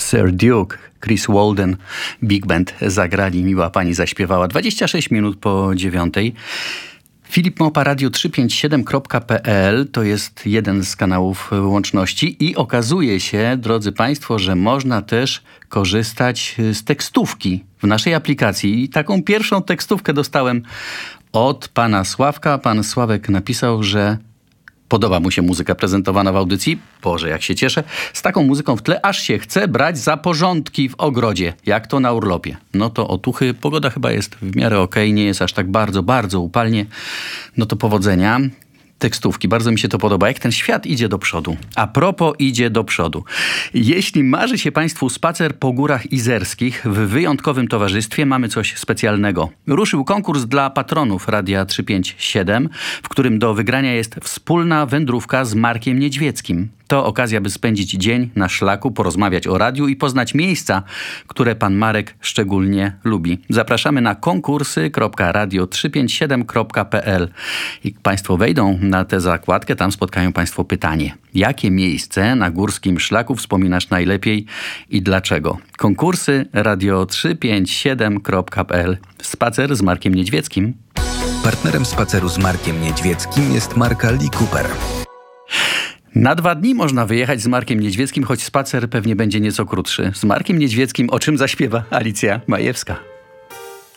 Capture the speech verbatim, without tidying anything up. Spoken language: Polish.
Sir Duke, Chris Walden, Big Band zagrali, miła pani zaśpiewała. dwadzieścia sześć minut po dziewiątej. Filip Mopa, radio trzysta pięćdziesiąt siedem kropka p l to jest jeden z kanałów łączności i okazuje się, drodzy państwo, że można też korzystać z tekstówki w naszej aplikacji. I taką pierwszą tekstówkę dostałem od pana Sławka. Pan Sławek napisał, że podoba mu się muzyka prezentowana w audycji. Boże, jak się cieszę. Z taką muzyką w tle aż się chce brać za porządki w ogrodzie. Jak to na urlopie. No to otuchy. Pogoda chyba jest w miarę okej. Nie jest aż tak bardzo, bardzo upalnie. No to powodzenia. Tekstówki. Bardzo mi się to podoba. Jak ten świat idzie do przodu. A propos idzie do przodu. Jeśli marzy się państwu spacer po górach izerskich w wyjątkowym towarzystwie, mamy coś specjalnego. Ruszył konkurs dla patronów Radia trzysta pięćdziesiąt siedem, w którym do wygrania jest wspólna wędrówka z Markiem Niedźwieckim. To okazja, by spędzić dzień na szlaku, porozmawiać o radiu i poznać miejsca, które pan Marek szczególnie lubi. Zapraszamy na konkursy kropka radio trzysta pięćdziesiąt siedem kropka p l. I państwo wejdą na tę zakładkę, tam spotkają państwo pytanie. Jakie miejsce na górskim szlaku wspominasz najlepiej i dlaczego? Konkursy radio trzysta pięćdziesiąt siedem kropka p l. Spacer z Markiem Niedźwieckim. Partnerem spaceru z Markiem Niedźwieckim jest marka Lee Cooper. Na dwa dni można wyjechać z Markiem Niedźwieckim, choć spacer pewnie będzie nieco krótszy. Z Markiem Niedźwieckim o czym zaśpiewa Alicja Majewska.